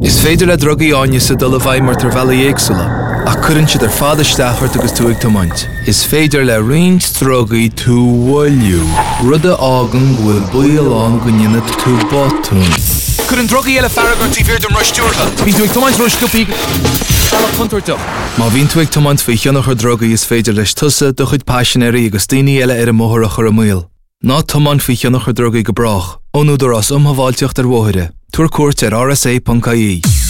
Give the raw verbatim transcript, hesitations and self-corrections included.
Is féidir le drogaí áine sa dul a bhaid mar tar bhela éagsúla, ach cuireann siad ar fada steachart agus tú ag tomaint. Is féidir le roinnt drogaí tú bhfuilliú, rud a ágan bhfuil buailán go nionad tú botún. Cuireann drogaí eile faragart tí bhíir dom roistúrtha. Bhín tú ag tomaint roistúpaí Alach funtartach. Má bhín tú ag tomaint faoi cheannachar drogaí is féidir leis tusa do chuid páisinéirí agus daoine eile ar a móthach ar a míl. Ná tomaint faoi cheannachar drogaí go brach, ónú do ras umhaváilteocht ar mhóthire. Tuair cuairt ar R S A dot I E.